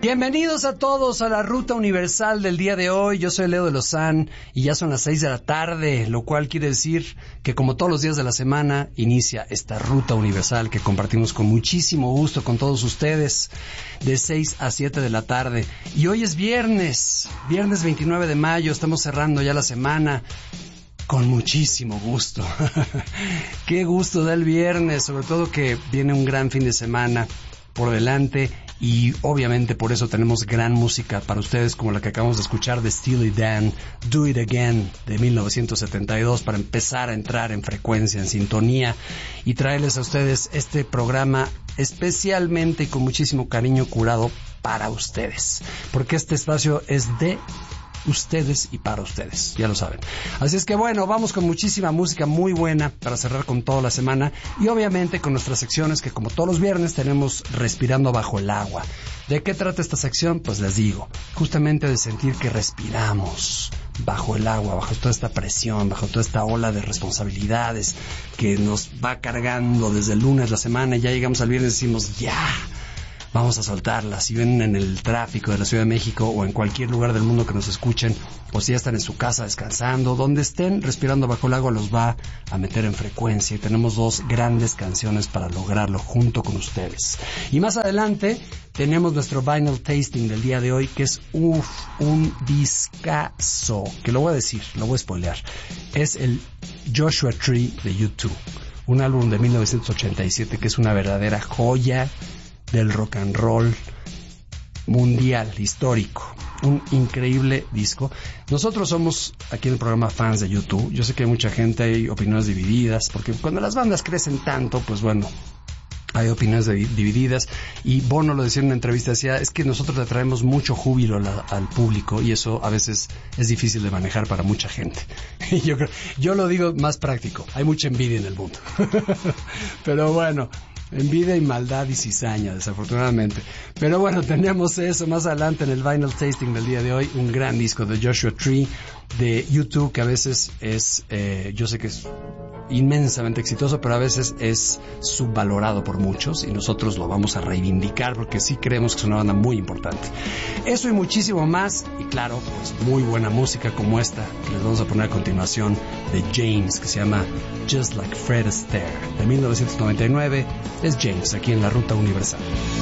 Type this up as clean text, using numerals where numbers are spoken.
Bienvenidos a todos a la Ruta Universal del día de hoy. Yo soy Leo de Lozán y ya son las 6 de la tarde, lo cual quiere decir que como todos los días de la semana inicia esta Ruta Universal que compartimos con muchísimo gusto con todos ustedes de 6 a 7 de la tarde. Y hoy es viernes 29 de mayo, estamos cerrando ya la semana. Con muchísimo gusto. Qué gusto da el viernes, sobre todo que viene un gran fin de semana por delante y obviamente por eso tenemos gran música para ustedes como la que acabamos de escuchar de Steely Dan, Do It Again de 1972 para empezar a entrar en frecuencia, en sintonía y traerles a ustedes este programa especialmente y con muchísimo cariño curado para ustedes, porque este espacio es de ustedes y para ustedes, ya lo saben. Así es que bueno, vamos con muchísima música muy buena para cerrar con toda la semana y obviamente con nuestras secciones que como todos los viernes tenemos Respirando Bajo el Agua. ¿De qué trata esta sección? Pues les digo, justamente de sentir que respiramos bajo el agua, bajo toda esta presión, bajo toda esta ola de responsabilidades que nos va cargando desde el lunes la semana y ya llegamos al viernes y decimos ya. Vamos a soltarlas. Si ven en el tráfico de la Ciudad de México o en cualquier lugar del mundo que nos escuchen, o si ya están en su casa descansando, donde estén, Respirando Bajo el Agua los va a meter en frecuencia. Y tenemos dos grandes canciones para lograrlo junto con ustedes. Y más adelante tenemos nuestro Vinyl Tasting del día de hoy, que es un discazo, que lo voy a decir, lo voy a spoilear. Es el Joshua Tree de U2, un álbum de 1987 que es una verdadera joya del rock and roll mundial, histórico. Un increíble disco. Nosotros somos aquí en el programa fans de U2. Yo sé que hay mucha gente, hay opiniones divididas, porque cuando las bandas crecen tanto, pues bueno, hay opiniones divididas. Y Bono lo decía en una entrevista, decía, es que nosotros le traemos mucho júbilo al público y eso a veces es difícil de manejar para mucha gente. Y yo lo digo más práctico, hay mucha envidia en el mundo. Pero bueno, envidia y maldad y cizaña, desafortunadamente. Pero bueno, tenemos eso más adelante en el Vinyl Tasting del día de hoy. Un gran disco de Joshua Tree, de U2, que a veces es, yo sé que es inmensamente exitoso, pero a veces es subvalorado por muchos y nosotros lo vamos a reivindicar porque sí creemos que es una banda muy importante. Eso y muchísimo más, y claro, pues muy buena música como esta que les vamos a poner a continuación de James, que se llama Just Like Fred Astaire, de 1999. Es James, aquí en la Ruta Universal.